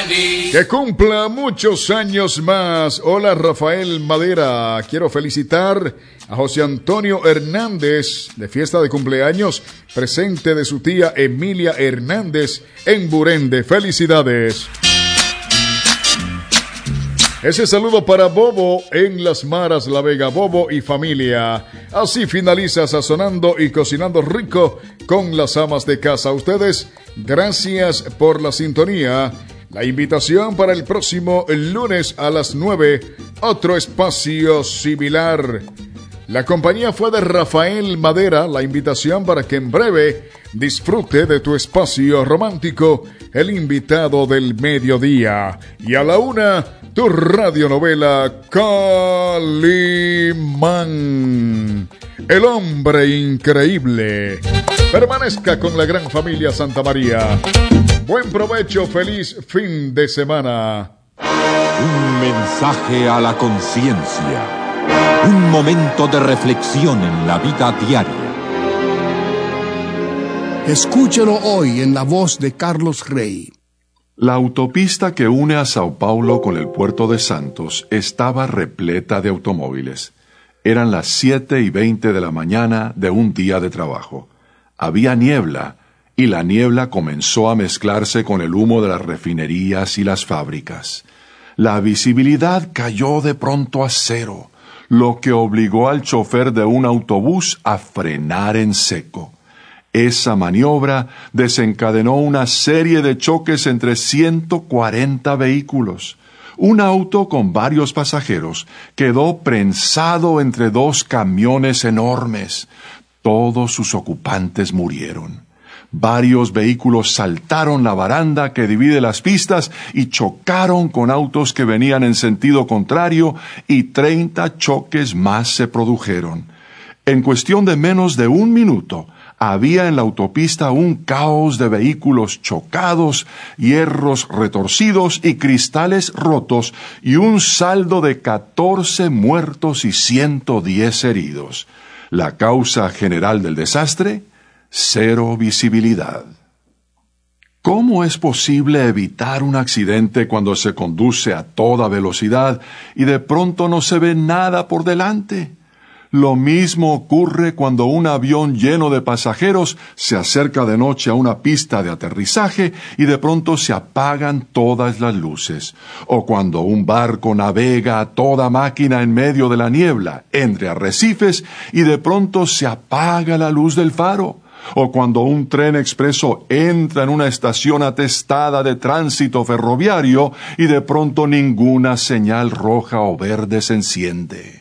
feliz. Que cumpla muchos años más. Hola, Rafael Madera. Quiero felicitar a José Antonio Hernández de fiesta de cumpleaños, presente de su tía Emilia Hernández en Burende. Felicidades. Ese saludo para Bobo en Las Maras, La Vega. Bobo y familia. Así finaliza Sazonando y Cocinando Rico con las amas de casa. Ustedes, gracias por la sintonía. La invitación para el próximo lunes a las 9, otro espacio similar. La compañía fue de Rafael Madera. La invitación para que en breve disfrute de tu espacio romántico, el invitado del mediodía. Y a la 1, tu radionovela Calimán, el hombre increíble. Permanezca con la gran familia Santa María. Buen provecho, feliz fin de semana. Un mensaje a la conciencia. Un momento de reflexión en la vida diaria. Escúchelo hoy en la voz de Carlos Rey. La autopista que une a Sao Paulo con el puerto de Santos estaba repleta de automóviles. Eran las 7:20 de la mañana de un día de trabajo. Había niebla, y la niebla comenzó a mezclarse con el humo de las refinerías y las fábricas. La visibilidad cayó de pronto a cero, lo que obligó al chofer de un autobús a frenar en seco. Esa maniobra desencadenó una serie de choques entre 140 vehículos. Un auto con varios pasajeros quedó prensado entre dos camiones enormes. Todos sus ocupantes murieron. Varios vehículos saltaron la baranda que divide las pistas y chocaron con autos que venían en sentido contrario, y 30 choques más se produjeron. En cuestión de menos de un minuto, había en la autopista un caos de vehículos chocados, hierros retorcidos y cristales rotos, y un saldo de 14 muertos y 110 heridos. La causa general del desastre: cero visibilidad. ¿Cómo es posible evitar un accidente cuando se conduce a toda velocidad y de pronto no se ve nada por delante? Lo mismo ocurre cuando un avión lleno de pasajeros se acerca de noche a una pista de aterrizaje y de pronto se apagan todas las luces. O cuando un barco navega a toda máquina en medio de la niebla, entre arrecifes, y de pronto se apaga la luz del faro. O cuando un tren expreso entra en una estación atestada de tránsito ferroviario y de pronto ninguna señal roja o verde se enciende.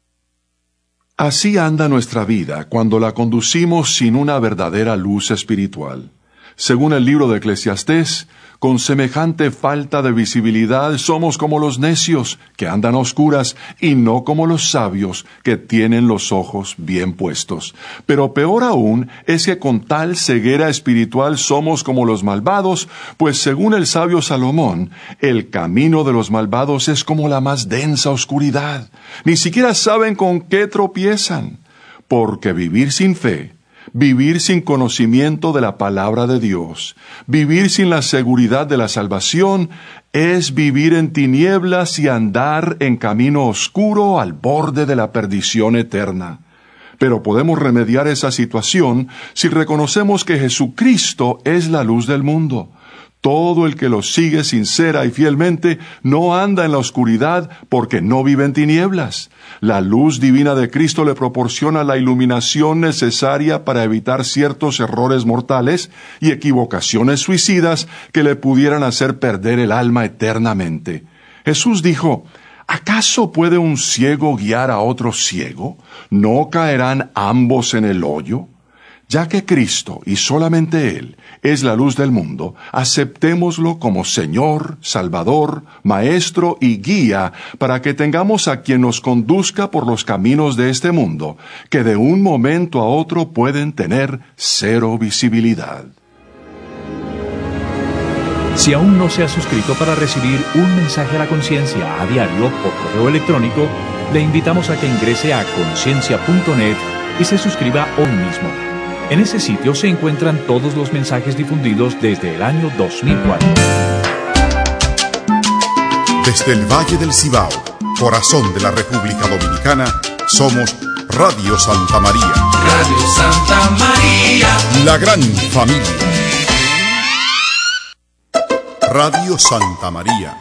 Así anda nuestra vida cuando la conducimos sin una verdadera luz espiritual. Según el libro de Eclesiastés, con semejante falta de visibilidad somos como los necios, que andan a oscuras, y no como los sabios, que tienen los ojos bien puestos. Pero peor aún es que con tal ceguera espiritual somos como los malvados, pues según el sabio Salomón, el camino de los malvados es como la más densa oscuridad. Ni siquiera saben con qué tropiezan, porque vivir sin fe, vivir sin conocimiento de la palabra de Dios, vivir sin la seguridad de la salvación, es vivir en tinieblas y andar en camino oscuro al borde de la perdición eterna. Pero podemos remediar esa situación si reconocemos que Jesucristo es la luz del mundo. Todo el que lo sigue sincera y fielmente no anda en la oscuridad porque no vive en tinieblas. La luz divina de Cristo le proporciona la iluminación necesaria para evitar ciertos errores mortales y equivocaciones suicidas que le pudieran hacer perder el alma eternamente. Jesús dijo: ¿acaso puede un ciego guiar a otro ciego? ¿No caerán ambos en el hoyo? Ya que Cristo, y solamente Él, es la luz del mundo, aceptémoslo como Señor, Salvador, Maestro y Guía, para que tengamos a quien nos conduzca por los caminos de este mundo, que de un momento a otro pueden tener cero visibilidad. Si aún no se ha suscrito para recibir un mensaje a la conciencia a diario por correo electrónico, le invitamos a que ingrese a conciencia.net y se suscriba hoy mismo. En ese sitio se encuentran todos los mensajes difundidos desde el año 2004. Desde el Valle del Cibao, corazón de la República Dominicana, somos Radio Santa María. Radio Santa María. La gran familia. Radio Santa María.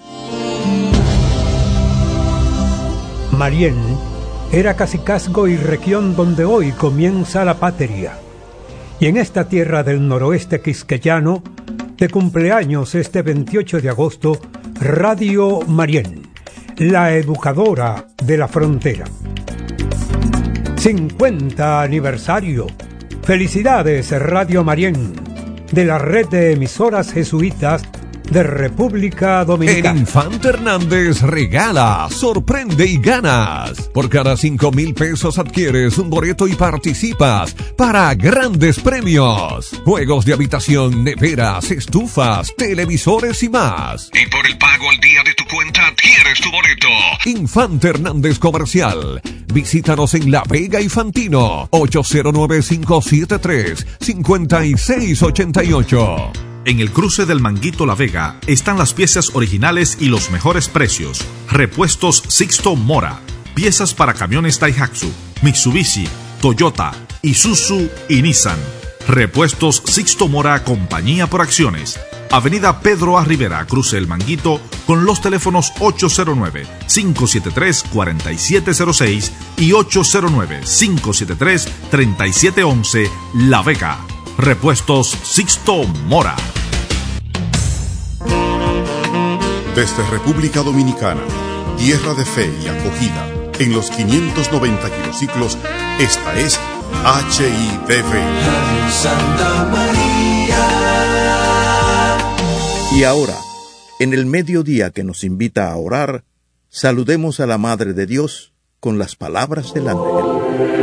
Marién era cacicazgo y región donde hoy comienza la patria. Y en esta tierra del noroeste quisqueyano, de cumpleaños este 28 de agosto, Radio Marién, la educadora de la frontera. 50 aniversario. Felicidades, Radio Marién, de la red de emisoras jesuitas de República Dominicana. En Infante Hernández regala, sorprende y ganas. Por cada 5,000 pesos adquieres un boleto y participas para grandes premios. Juegos de habitación, neveras, estufas, televisores y más. Y por el pago al día de tu cuenta adquieres tu boleto. Infante Hernández Comercial. Visítanos en La Vega y Fantino. 809-573-5688. En el cruce del Manguito La Vega están las piezas originales y los mejores precios. Repuestos Sixto Mora. Piezas para camiones Daihatsu, Mitsubishi, Toyota, Isuzu y Nissan. Repuestos Sixto Mora, compañía por acciones. Avenida Pedro A. Rivera, cruce El Manguito, con los teléfonos 809-573-4706 y 809-573-3711, La Vega. Repuestos Sixto Mora. Desde República Dominicana, tierra de fe y acogida, en los 590 kilociclos, esta es HIDV. Radio Santa María. Y ahora, en el mediodía que nos invita a orar, saludemos a la Madre de Dios con las palabras del ángel.